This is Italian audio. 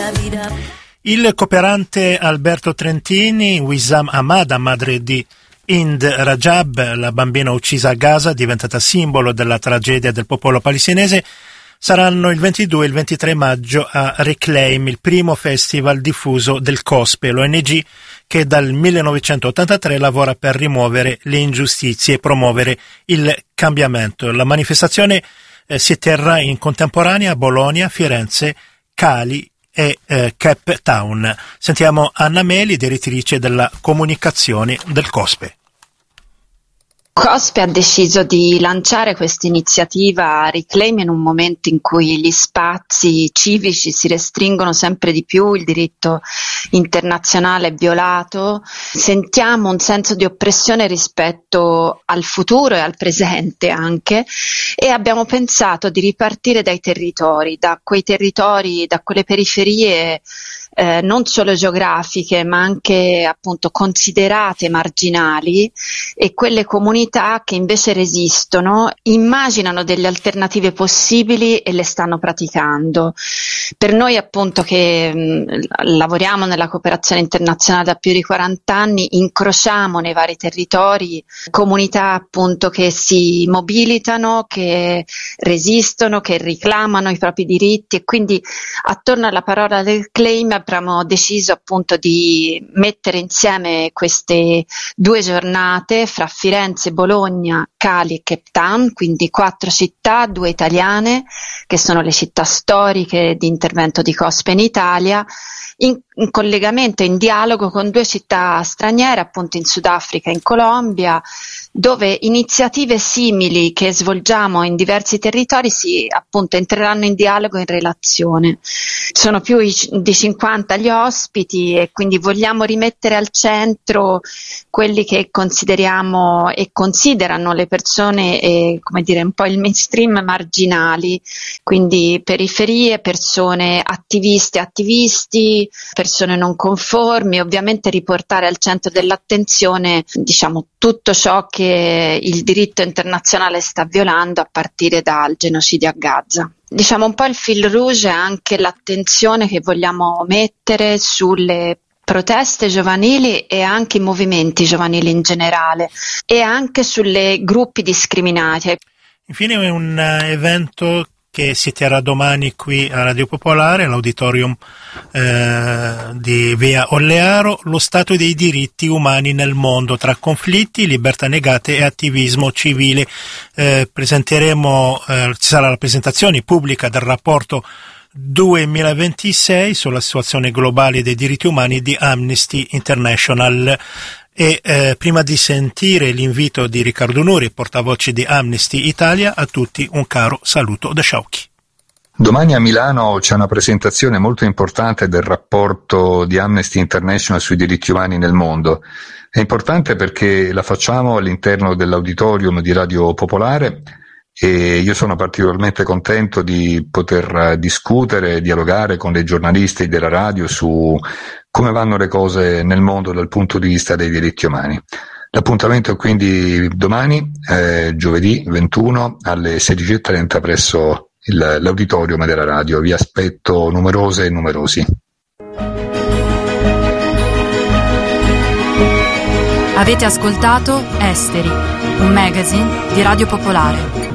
Il cooperante Alberto Trentini, Wissam Hamada, madre di Hind Rajab, la bambina uccisa a Gaza, diventata simbolo della tragedia del popolo palestinese, saranno il 22 e il 23 maggio a Reclaim, il primo festival diffuso del COSPE, l'ONG che dal 1983 lavora per rimuovere le ingiustizie e promuovere il cambiamento. La manifestazione si terrà in contemporanea a Bologna, Firenze, Cali e Cape Town. Sentiamo Anna Meli, direttrice della comunicazione del COSPE. COSPE ha deciso di lanciare questa iniziativa Reclaim in un momento in cui gli spazi civici si restringono sempre di più, il diritto internazionale è violato, sentiamo un senso di oppressione rispetto al futuro e al presente anche, e abbiamo pensato di ripartire dai territori, da quei territori, da quelle periferie non solo geografiche ma anche appunto considerate marginali, e quelle comunità che invece resistono, immaginano delle alternative possibili e le stanno praticando. Per noi appunto che lavoriamo nella cooperazione internazionale da più di 40 anni, incrociamo nei vari territori comunità appunto che si mobilitano, che resistono, che reclamano i propri diritti, e quindi attorno alla parola del claim abbiamo deciso appunto di mettere insieme queste 2 giornate fra Firenze, Bologna, Cali e Cape Town, quindi 4 città, 2 italiane, che sono le città storiche di intervento di COSPE in Italia, in collegamento, in dialogo con 2 città straniere, appunto in Sudafrica e in Colombia, dove iniziative simili che svolgiamo in diversi territori appunto entreranno in dialogo, in relazione. Sono più di 50 gli ospiti, e quindi vogliamo rimettere al centro quelli che consideriamo e considerano le persone, come dire, un po' il mainstream marginali, quindi periferie, persone attivisti, persone non conformi, ovviamente riportare al centro dell'attenzione, diciamo, tutto ciò che il diritto internazionale sta violando a partire dal genocidio a Gaza. Diciamo un po' il fil rouge è anche l'attenzione che vogliamo mettere sulle proteste giovanili e anche i movimenti giovanili in generale, e anche sulle gruppi discriminati. Infine è un evento che si terrà domani qui a Radio Popolare, all'auditorium di Via Ollearo, lo stato dei diritti umani nel mondo tra conflitti, libertà negate e attivismo civile. Presenteremo, ci sarà la presentazione pubblica del rapporto 2026 sulla situazione globale dei diritti umani di Amnesty International. E prima di sentire l'invito di Riccardo Nuri, portavoce di Amnesty Italia, a tutti un caro saluto da Sciauchi. Domani a Milano c'è una presentazione molto importante del rapporto di Amnesty International sui diritti umani nel mondo. È importante perché la facciamo all'interno dell'auditorium di Radio Popolare, e io sono particolarmente contento di poter discutere e dialogare con dei giornalisti della radio su come vanno le cose nel mondo dal punto di vista dei diritti umani. L'appuntamento è quindi domani, giovedì 21 alle 16:30 presso l'auditorium della radio. Vi aspetto numerose e numerosi. Avete ascoltato Esteri, un magazine di Radio Popolare.